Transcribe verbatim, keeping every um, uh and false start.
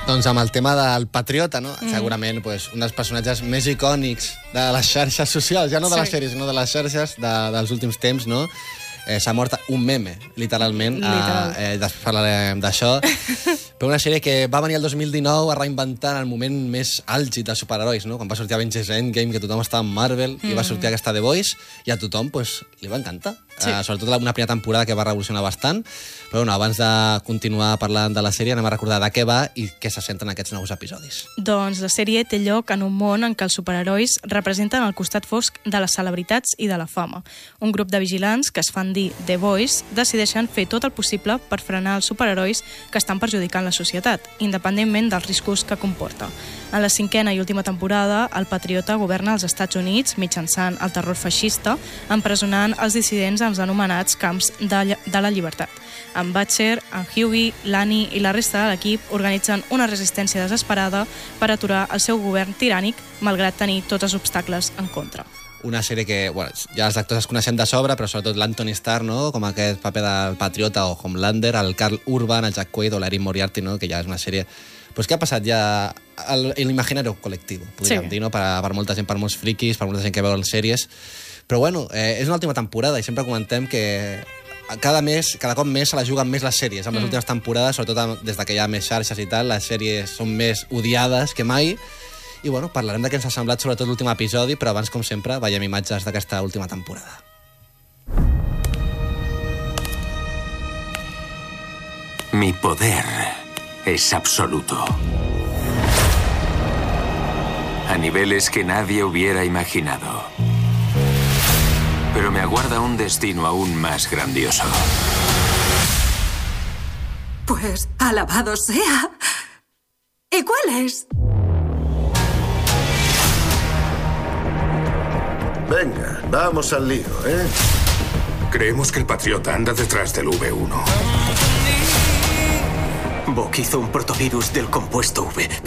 Doncs amb el tema del Patriota, no? Mm. Segurament pues, un dels personatges més icònics de les xarxes socials, ja no de sí. les sèries, sinó de les xarxes de, dels últims temps, no? Eh, S'ha mort un meme, literalment. Literal. Eh, eh, després parlarem d'això. Però una sèrie que va venir el dos mil dinou a reinventar el moment més àlgid dels superherois, no? Quan va sortir Avengers Endgame, que tothom estava en Marvel, mm. i va sortir aquesta The Voice, i a tothom pues, li va encantar. Sí. Uh, sobretot una primera temporada que va revolucionar bastant. Però bueno, abans de continuar parlant de la sèrie, anem a recordar de què va i què se senten aquests nous episodis. Doncs la sèrie té lloc en un món en què els superherois representen el costat fosc de les celebritats i de la fama. Un grup de vigilants, que es fan dir The Boys, decideixen fer tot el possible per frenar els superherois que estan perjudicant la societat, independentment dels riscos que comporta. En la cinquena i última temporada, el Patriota governa els Estats Units mitjançant el terror feixista, empresonant els dissidents als anomenats camps de, de la llibertat. En Butcher, en Hughie, l'Annie i la resta de l'equip organitzen una resistència desesperada per aturar el seu govern tirànic, malgrat tenir tots els obstacles en contra. Una sèrie que, bueno, ja els actors es coneixem de sobre, però sobretot l'Anthony Starr, no? Com aquest paper del Patriota o Homelander, el Carl Urban, el Jack Quaid o l'Erin Moriarty, no? Que ja és una sèrie pues, que ha passat ja a l'imaginario col·lectiu, podríem sí. dir, no? per, per molta gent, per molts friquis, per molta gent que veuen sèries. Però bueno, eh, és una última temporada i sempre comentem que cada mes, cada cop més se la juguen més les sèries. Amb les mm. últimes temporades, sobretot des que hi ha més xarxes i tal, les sèries són més odiades que mai. I bueno, parlarem de què ens ha semblat sobretot l'últim episodi, però abans, com sempre, veiem imatges d'aquesta última temporada. Mi poder es absoluto. A niveles que nadie hubiera imaginado. Pero me aguarda un destino aún más grandioso. Pues, alabado sea. ¿Y cuál es? Venga, vamos al lío, ¿eh? Creemos que el Patriota anda detrás del V uno. Bok hizo un protovirus del compuesto V.